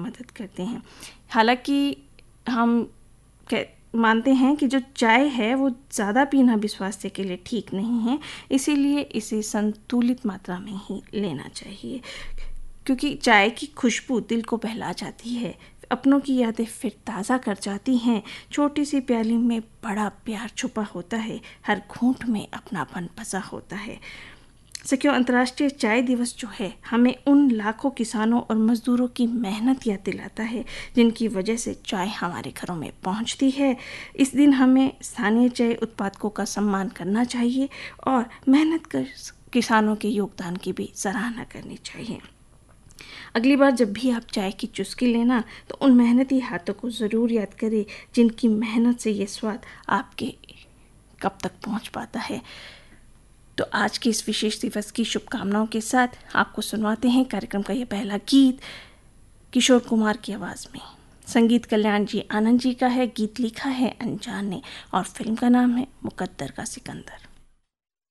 मदद करते हैं। हालांकि हम मानते हैं कि जो चाय है वो ज़्यादा पीना भी स्वास्थ्य के लिए ठीक नहीं है, इसीलिए इसे संतुलित मात्रा में ही लेना चाहिए, क्योंकि चाय की खुशबू दिल को बहला जाती है, अपनों की यादें फिर ताज़ा कर जाती हैं। छोटी सी प्याली में बड़ा प्यार छुपा होता है, हर घूंट में अपनापन बसा होता है। सखियों, अंतर्राष्ट्रीय चाय दिवस जो है हमें उन लाखों किसानों और मजदूरों की मेहनत याद दिलाता है जिनकी वजह से चाय हमारे घरों में पहुंचती है। इस दिन हमें स्थानीय चाय उत्पादकों का सम्मान करना चाहिए और मेहनत कर किसानों के योगदान की भी सराहना करनी चाहिए। अगली बार जब भी आप चाय की चुस्की लेना तो उन मेहनती हाथों को ज़रूर याद करें जिनकी मेहनत से ये स्वाद आपके कब तक पहुंच पाता है। तो आज के इस विशेष दिवस की शुभकामनाओं के साथ आपको सुनवाते हैं कार्यक्रम का ये पहला गीत किशोर कुमार की आवाज़ में। संगीत कल्याण जी आनंद जी का है, गीत लिखा है अनजान ने और फिल्म का नाम है मुकद्दर का सिकंदर।